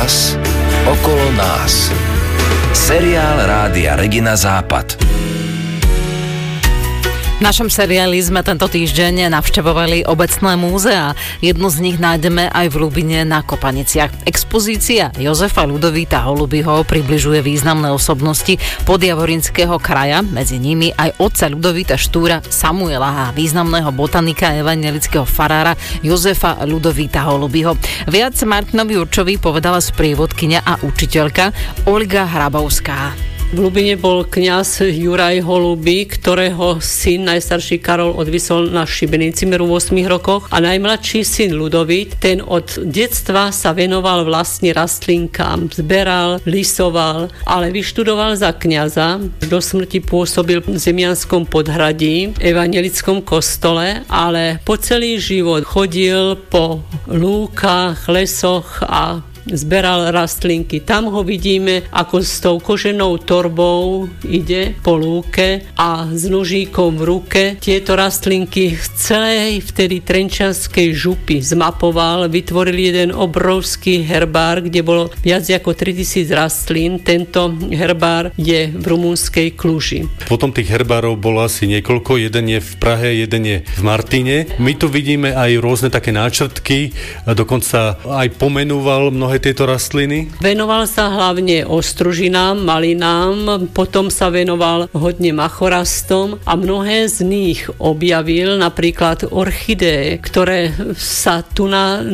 nás, okolo nás. Seriál Rádia Regina Západ. V našom seriáli sme tento týždeň navštevovali obecné múzea. Jednu z nich nájdeme aj v Ľubine na Kopaniciach. Expozícia Jozefa Ľudovíta Holubyho približuje významné osobnosti podjavorinského kraja, medzi nimi aj otca Ľudovíta Štúra Samuela a významného botanika evanjelického farára Jozefa Ľudovíta Holubyho. Viac Martinovi Určovi povedala sprievodkyňa a učiteľka Olga Hrabovská. V Ľubine bol kňaz Juraj Holuby, ktorého syn najstarší Karol odvisol na šibenici v 8 rokoch a najmladší syn Ľudovít, ten od detstva sa venoval vlastne rastlinkám, zberal, lisoval, ale vyštudoval za kňaza, do smrti pôsobil v Zemianskom Podhradí, evanjelickom kostole, ale po celý život chodil po lúkach, lesoch a zberal rastlinky. Tam ho vidíme, ako s tou koženou torbou ide po lúke a s nožíkom v ruke. Tieto rastlinky z celej vtedy trenčianskej župy zmapoval, vytvoril jeden obrovský herbár, kde bolo viac ako 3000 rastlín. Tento herbár je v rumunskej Kluži. Potom tých herbárov bolo asi niekoľko. Jeden je v Prahe, jeden je v Martine. My tu vidíme aj rôzne také náčrtky, dokonca aj pomenúval mnohé tieto rastliny? Venoval sa hlavne ostružinám, malinám, potom sa venoval hodne machorastom a mnohé z nich objavil, napríklad orchidé, ktoré sa tu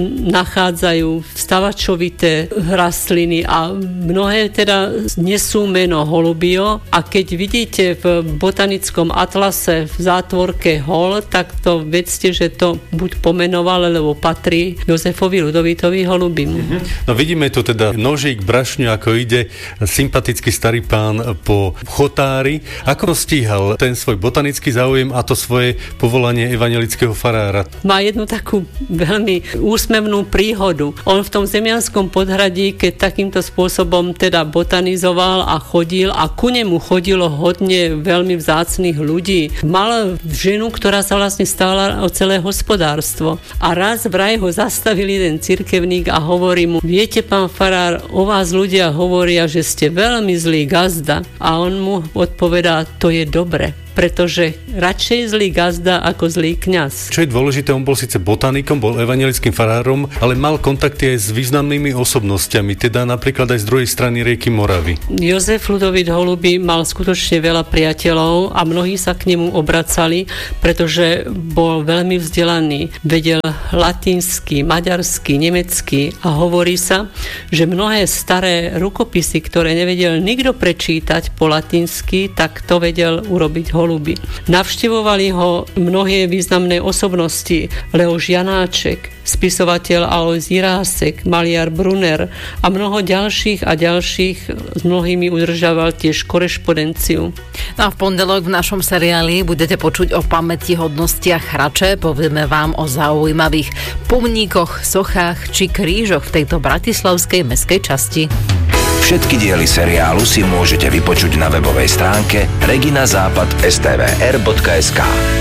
nachádzajú, vstavačovité rastliny a mnohé teda nesú meno Holubyho a keď vidíte v botanickom atlase v zátvorke Hol, tak to vedzte, že to buď pomenoval, alebo patrí Jozefovi Ľudovítovi Holubymu. No vidíme tu teda nožík, brašňu, ako ide sympatický starý pán po chotári. Ako stíhal ten svoj botanický záujem a to svoje povolanie evanjelického farára? Má jednu takú veľmi úsmevnú príhodu. On v tom Zemianskom Podhradí, keď takýmto spôsobom teda botanizoval a chodil a ku nemu chodilo hodne veľmi vzácnych ľudí. Mal ženu, ktorá sa vlastne stála o celé hospodárstvo. A raz vraj ho zastavil jeden cirkevník a hovorí mu: viete, pán farár, o vás ľudia hovoria, že ste veľmi zlý gazda. A on mu odpovedá: to je dobre, pretože radšej zlý gazda ako zlý kňaz. Čo je dôležité, on bol síce botanikom, bol evanjelickým farárom, ale mal kontakty aj s významnými osobnostiami, teda napríklad aj z druhej strany rieky Moravy. Jozef Ľudovít Holuby mal skutočne veľa priateľov a mnohí sa k nemu obracali, pretože bol veľmi vzdelaný. Vedel latinsky, maďarsky, nemecky a hovorí sa, že mnohé staré rukopisy, ktoré nevedel nikto prečítať po latinsky, tak to vedel urobiť Holuby. Navštevovali ho mnohé významné osobnosti: Leoš Janáček, spisovateľ Alojz Jirásek, maliar Brunner a mnoho ďalších a ďalších. S mnohými udržával tiež korešpondenciu. No a v pondelok v našom seriáli budete počuť o pamätihodnostiach Hrače. Povieme vám o zaujímavých pomníkoch, sochách či krížoch v tejto bratislavskej mestskej časti. Všetky diely seriálu si môžete vypočuť na webovej stránke reginazápad.stvr.sk.